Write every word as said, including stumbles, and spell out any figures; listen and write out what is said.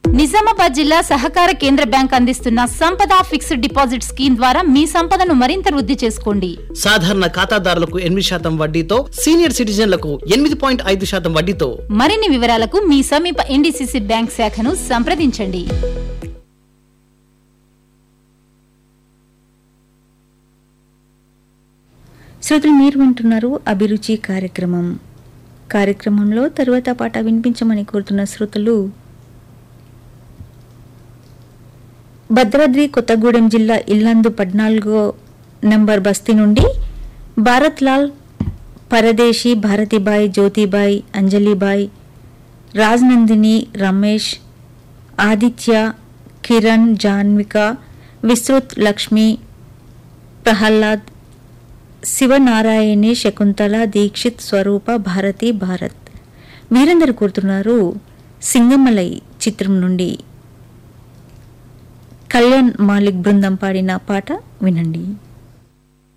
నిజామాబాద్ జిల్లా సహకార కేంద్ర బ్యాంక్ అందిస్తున్న సంపద ఫిక్స్డ్ డిపాజిట్ స్కీమ్ ద్వారా మీ సంపదను మరింత వృద్ధి చేసుకోండి. సాధారణ ఖాతాదారులకు ఎనిమిది శాతం వడ్డీతో, సీనియర్ సిటిజన్లకు ఎనిమిది పాయింట్ ఐదు శాతం వడ్డీతో. మరిన్ని వివరాలకు మీ సమీప ఎన్డీసీసీ బ్యాంక్ శాఖను సంప్రదించండి. శ్రోతలు, మీరు వింటున్నారు అభిరుచి కార్యక్రమం. కార్యక్రమంలో తరువాత పాట వినిపించమని కోరుతున్న శ్రోతలు భద్రాద్రి కొత్తగూడెం జిల్లా ఇల్లందు పద్నాలుగో నంబర్ బస్తీ నుండి భారత్ లాల్, పరదేశీ, భారతిబాయ్, జ్యోతిబాయ్, అంజలిబాయ్, రాజ్నందిని, రమేష్, ఆదిత్య, కిరణ్, జాన్విక, విస్తృత్, లక్ష్మి, ప్రహ్లాద్, శివనారాయణి, శకుంతల, దీక్షిత్, స్వరూప, భారతి, భారత్ వీరందరూ కోరుతున్నారు సింగమలై చిత్రం నుండి కళ్యాణ్ మాలిక్ బృందం పాడిన పాట వినండి.